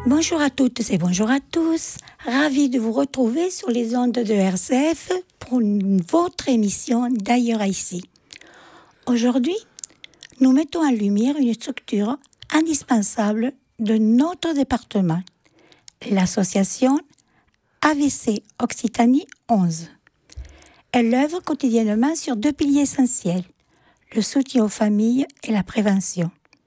Bonjour à toutes et bonjour à tous. Ravi de vous retrouver sur les ondes de RCF pour votre émission d'Ailleurs ici. Aujourd'hui, nous mettons en lumière une structure indispensable de notre département, l'association AVC Occitanie 11. Elle œuvre quotidiennement sur deux piliers essentiels, le soutien aux familles et la prévention.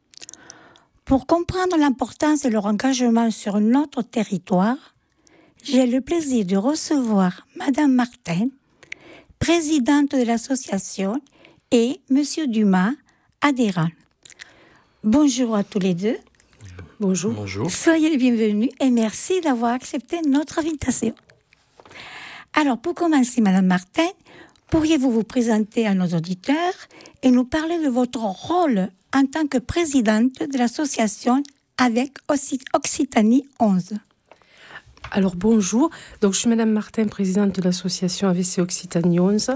Pour comprendre l'importance de leur engagement sur notre territoire, j'ai le plaisir de recevoir Madame Martin, présidente de l'association, et Monsieur Dumas, adhérent. Bonjour à tous les deux. Bonjour. Bonjour. Soyez les bienvenus et merci d'avoir accepté notre invitation. Alors, pour commencer, Madame Martin, pourriez-vous vous présenter à nos auditeurs et nous parler de votre rôle en tant que présidente de l'association avec Occitanie 11. Alors bonjour, donc je suis Madame Martin, présidente de l'association AVC Occitanie 11.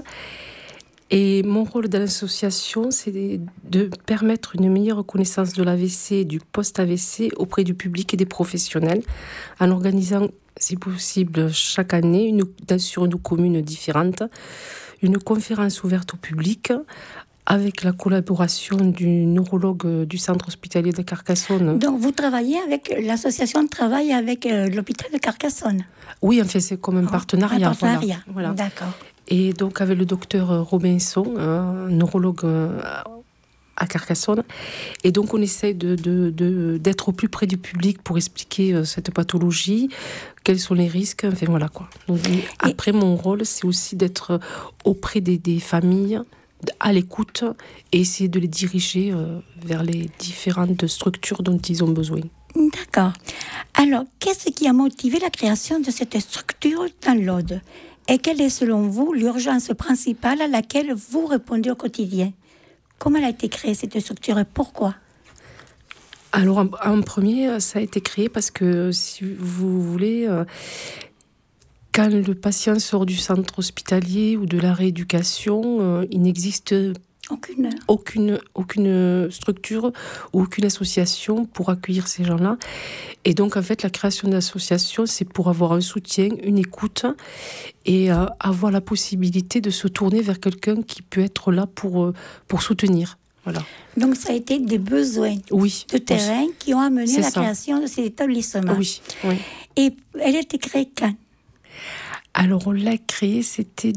Et mon rôle dans l'association, c'est de permettre une meilleure connaissance de l'AVC et du post-AVC auprès du public et des professionnels, en organisant, si possible, chaque année, sur une commune différente, une conférence ouverte au public, avec la collaboration du neurologue du centre hospitalier de Carcassonne. Donc vous travaillez avec, l'association travaille avec l'hôpital de Carcassonne? Oui, en fait c'est comme un partenariat. Un partenariat, voilà. D'accord. Et donc avec le docteur Robinson, neurologue à Carcassonne. Et donc on essaie d'être au plus près du public pour expliquer cette pathologie, quels sont les risques, enfin voilà quoi. Donc, après mon rôle, c'est aussi d'être auprès des familles, à l'écoute et essayer de les diriger vers les différentes structures dont ils ont besoin. D'accord. Alors, qu'est-ce qui a motivé la création de cette structure dans l'Aude? Et quelle est, selon vous, l'urgence principale à laquelle vous répondez au quotidien? Comment elle a été créée, cette structure, et pourquoi? Alors, en premier, ça a été créé parce que, si vous voulez... Quand le patient sort du centre hospitalier ou de la rééducation, il n'existe aucune structure ou aucune association pour accueillir ces gens-là. Et donc, en fait, la création d'associations, c'est pour avoir un soutien, une écoute et avoir la possibilité de se tourner vers quelqu'un qui peut être là pour soutenir. Voilà. Donc, ça a été des besoins de terrain qui ont amené la création de cet établissement. Oui. Et elle a été créée quand? Alors, on l'a créé, c'était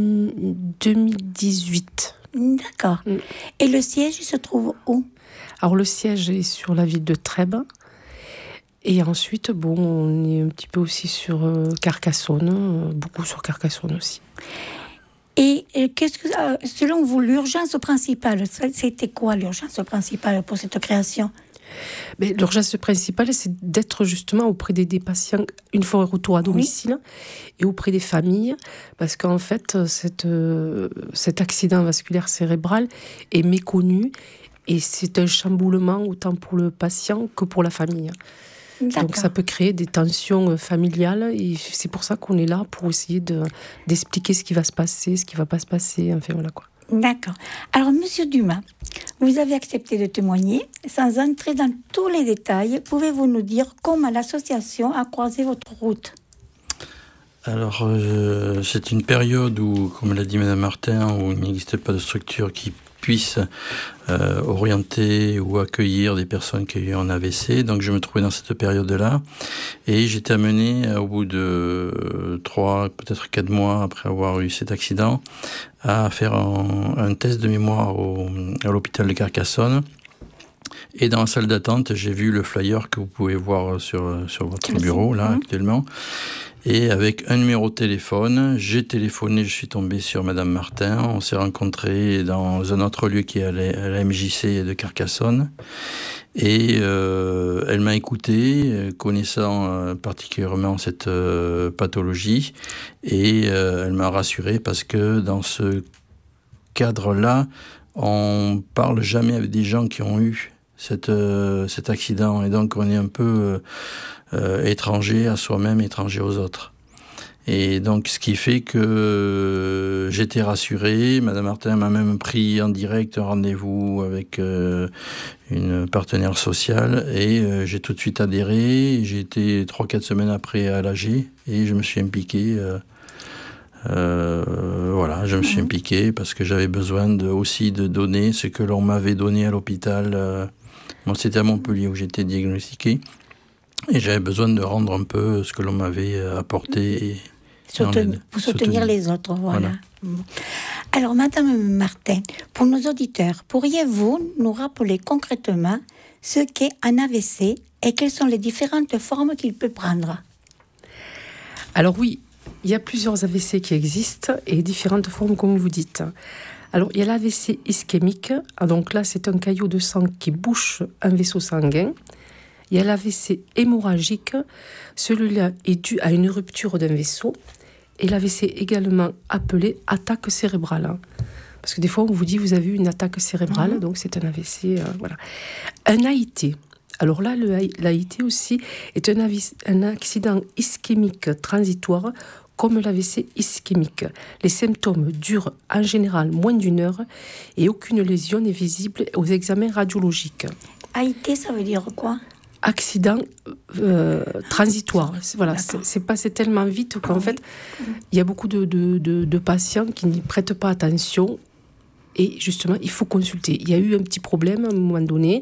2018. D'accord. Et le siège, il se trouve où? Alors, le siège est sur la ville de Trèbes. Et ensuite, on est un petit peu aussi sur Carcassonne, beaucoup sur Carcassonne aussi. Et qu'est-ce que, selon vous, l'urgence principale, c'était quoi l'urgence principale pour cette création? Mais l'urgence principale, c'est d'être justement auprès des patients une fois au retour à domicile et auprès des familles, parce qu'en fait, cet accident vasculaire cérébral est méconnu et c'est un chamboulement autant pour le patient que pour la famille. D'accord. Donc ça peut créer des tensions familiales et c'est pour ça qu'on est là, pour essayer d'expliquer ce qui va se passer, ce qui ne va pas se passer, enfin voilà quoi. D'accord. Alors, Monsieur Dumas, vous avez accepté de témoigner. Sans entrer dans tous les détails, pouvez-vous nous dire comment l'association a croisé votre route? Alors, c'est une période où, comme l'a dit Madame Martin, où il n'existe pas de structure qui puisse orienter ou accueillir des personnes qui ont eu un AVC. Donc, je me trouvais dans cette période-là. Et j'étais amené, au bout de 3, peut-être 4 mois après avoir eu cet accident, à faire un test de mémoire à l'hôpital de Carcassonne. Et dans la salle d'attente, j'ai vu le flyer que vous pouvez voir sur votre bureau, là, actuellement. Et avec un numéro de téléphone, j'ai téléphoné, je suis tombé sur Madame Martin. On s'est rencontrés dans un autre lieu qui est à la MJC de Carcassonne. Et elle m'a écouté, connaissant particulièrement cette pathologie. Et elle m'a rassuré parce que dans ce cadre-là, on parle jamais avec des gens qui ont eu cet accident. Et donc, on est un peu étranger à soi-même, étranger aux autres. Et donc, ce qui fait que j'étais rassuré. Madame Martin m'a même pris en direct un rendez-vous avec une partenaire sociale et j'ai tout de suite adhéré. J'ai été 3-4 semaines après à l'AG et je me suis impliqué. Je me suis impliqué parce que j'avais besoin aussi de donner ce que l'on m'avait donné à l'hôpital. Moi, c'était à Montpellier où j'étais diagnostiqué. Et j'avais besoin de rendre un peu ce que l'on m'avait apporté. Pour soutenir les autres, voilà. Alors, Madame Martin, pour nos auditeurs, pourriez-vous nous rappeler concrètement ce qu'est un AVC et quelles sont les différentes formes qu'il peut prendre? Alors oui, il y a plusieurs AVC qui existent et différentes formes, comme vous dites. Alors, il y a l'AVC ischémique. Donc là, c'est un caillot de sang qui bouche un vaisseau sanguin. Il y a l'AVC hémorragique. Celui-là est dû à une rupture d'un vaisseau. Et l'AVC également appelé attaque cérébrale. Parce que des fois, on vous dit, vous avez eu une attaque cérébrale, donc c'est un AVC. Voilà. Un AIT. Alors là, l'AIT aussi est un accident ischémique transitoire, comme l'AVC ischémique. Les symptômes durent en général moins d'1 heure et aucune lésion n'est visible aux examens radiologiques. AIT, ça veut dire quoi? Accident transitoire. Voilà, c'est passé tellement vite qu'en fait, il y a beaucoup de patients qui n'y prêtent pas attention et justement, il faut consulter. Il y a eu un petit problème à un moment donné,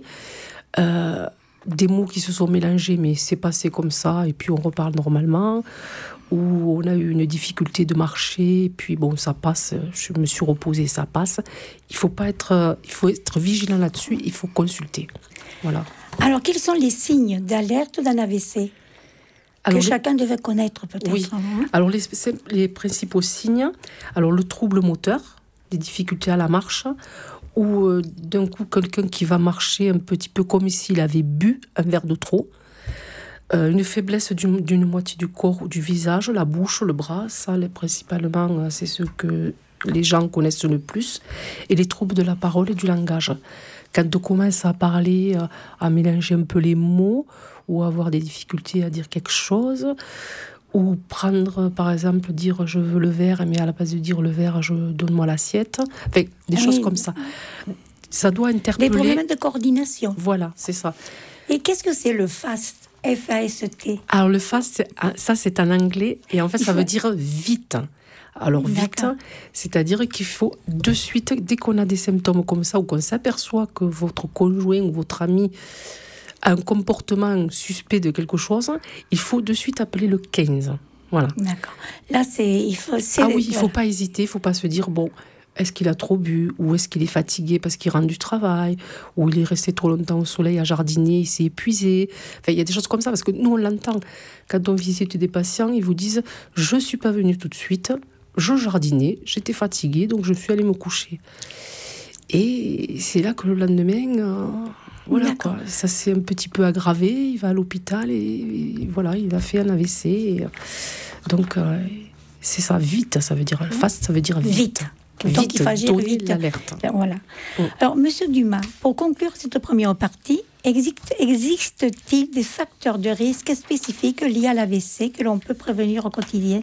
des mots qui se sont mélangés, mais c'est passé comme ça et puis on reparle normalement, ou on a eu une difficulté de marcher et puis bon, ça passe, je me suis reposée, ça passe. Il faut être vigilant là-dessus, il faut consulter. Voilà. Alors, quels sont les signes d'alerte d'un AVC que chacun devait connaître peut-être? Oui. Alors, les principaux signes, alors le trouble moteur, les difficultés à la marche, ou d'un coup quelqu'un qui va marcher un petit peu comme s'il avait bu un verre de trop, une faiblesse d'une moitié du corps ou du visage, la bouche, le bras, ça principalement c'est ce que les gens connaissent le plus, et les troubles de la parole et du langage. Quand on commence à parler, à mélanger un peu les mots, ou avoir des difficultés à dire quelque chose, ou prendre, par exemple, dire « je veux le verre », mais à la place de dire « le verre, donne-moi l'assiette ». Enfin, des choses comme ça. Ça doit interpeller... Des problèmes de coordination. Voilà, c'est ça. Et qu'est-ce que c'est le FAST? F-A-S-T. Alors le FAST, ça c'est en anglais, et en fait ça veut dire vite. Alors vite, c'est-à-dire qu'il faut de suite, dès qu'on a des symptômes comme ça, ou qu'on s'aperçoit que votre conjoint ou votre ami a un comportement suspect de quelque chose, il faut de suite appeler le 15. Voilà. D'accord. Là, il faut pas hésiter, il ne faut pas se dire, bon, est-ce qu'il a trop bu, ou est-ce qu'il est fatigué parce qu'il rentre du travail, ou il est resté trop longtemps au soleil à jardiner, il s'est épuisé. Enfin, il y a des choses comme ça, parce que nous, on l'entend. Quand on visite des patients, ils vous disent, je ne suis pas venu tout de suite, je jardinais, j'étais fatiguée, donc je suis allée me coucher. Et c'est là que le lendemain, voilà quoi, ça s'est un petit peu aggravé, il va à l'hôpital et voilà, il a fait un AVC. Donc c'est ça, vite, ça veut dire fast, ça veut dire vite. Donc il faut agir donner vite. L'alerte. Voilà. Alors, Monsieur Dumas, pour conclure cette première partie, existe-t-il des facteurs de risque spécifiques liés à l'AVC que l'on peut prévenir au quotidien?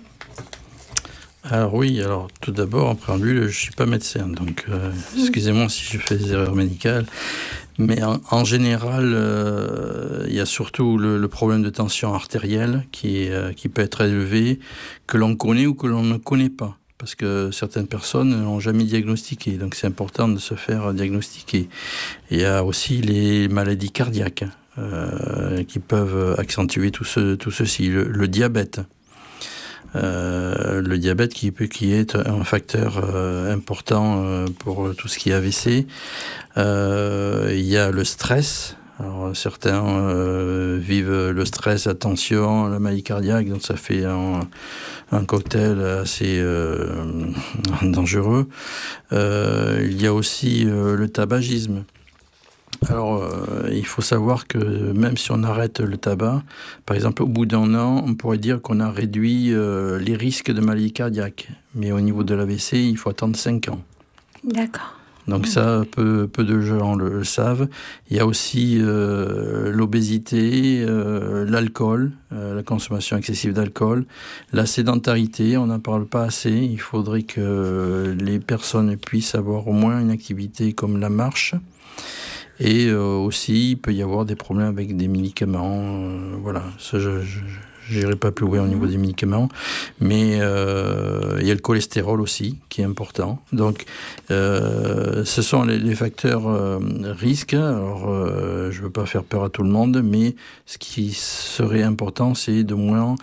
Alors oui, tout d'abord, en préambule, je ne suis pas médecin, donc excusez-moi si je fais des erreurs médicales, mais en général, il y a surtout le problème de tension artérielle qui peut être élevé, que l'on connaît ou que l'on ne connaît pas, parce que certaines personnes ne l'ont jamais diagnostiqué, donc c'est important de se faire diagnostiquer. Il y a aussi les maladies cardiaques qui peuvent accentuer tout ceci, le diabète. Le diabète qui est un facteur important pour tout ce qui est AVC. Il y a le stress. Alors, certains vivent le stress, la tension, la maladie cardiaque, donc ça fait un cocktail assez dangereux. Il y a aussi le tabagisme. Alors, il faut savoir que même si on arrête le tabac, par exemple, au bout d'1 an, on pourrait dire qu'on a réduit les risques de maladie cardiaque. Mais au niveau de l'AVC, il faut attendre 5 ans. D'accord. Donc ça, peu de gens le savent. Il y a aussi l'obésité, l'alcool, la la consommation excessive d'alcool, la sédentarité, on n'en parle pas assez. Il faudrait que les personnes puissent avoir au moins une activité comme la marche. Et aussi, il peut y avoir des problèmes avec des médicaments. Voilà, ça, je n'irai pas plus loin au niveau des médicaments. Mais il y a le cholestérol aussi, qui est important. Donc, ce sont les facteurs risques. Alors, je ne veux pas faire peur à tout le monde, mais ce qui serait important, c'est de moins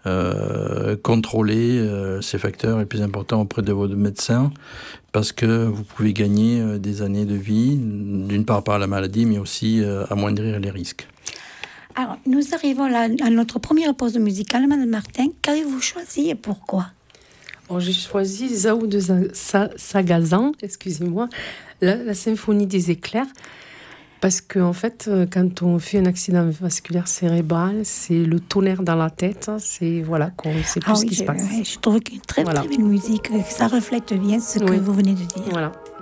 contrôler ces facteurs les plus importants auprès de votre médecin, parce que vous pouvez gagner des années de vie, d'une part par la maladie, mais aussi amoindrir les risques. Alors, nous arrivons là à notre première pause musicale. Madame Martin, qu'avez-vous choisi et pourquoi? J'ai choisi Zao de Sagazan, excusez-moi, la symphonie des éclairs. Parce qu'en fait, quand on fait un accident vasculaire cérébral, c'est le tonnerre dans la tête. C'est voilà, qu'on ne sait plus ce qui se passe. Je trouve qu'une très belle musique, ça reflète bien ce que vous venez de dire. Voilà.